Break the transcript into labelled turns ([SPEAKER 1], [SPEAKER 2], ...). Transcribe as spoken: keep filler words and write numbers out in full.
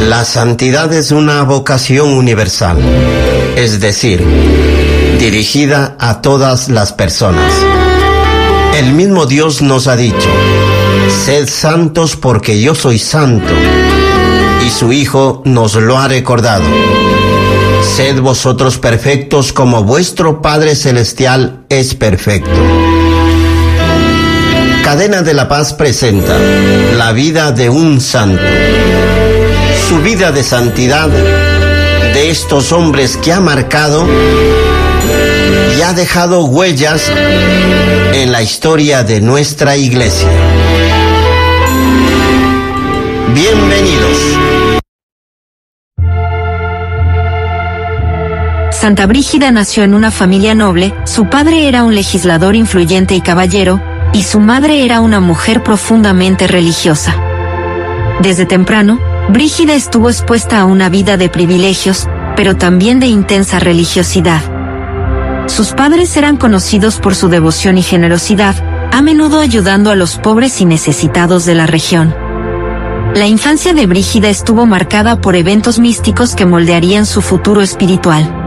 [SPEAKER 1] La santidad es una vocación universal, es decir, dirigida a todas las personas. El mismo Dios nos ha dicho: sed santos porque yo soy santo, y su Hijo nos lo ha recordado: sed vosotros perfectos como vuestro Padre Celestial es perfecto. Cadena de la Paz presenta la vida de un santo, su vida de santidad, de estos hombres que ha marcado y ha dejado huellas en la historia de nuestra Iglesia. Bienvenidos.
[SPEAKER 2] Santa Brígida nació en una familia noble. Su padre era un legislador influyente y caballero, y su madre era una mujer profundamente religiosa. Desde temprano, Brígida estuvo expuesta a una vida de privilegios, pero también de intensa religiosidad. Sus padres eran conocidos por su devoción y generosidad, a menudo ayudando a los pobres y necesitados de la región. La infancia de Brígida estuvo marcada por eventos místicos que moldearían su futuro espiritual.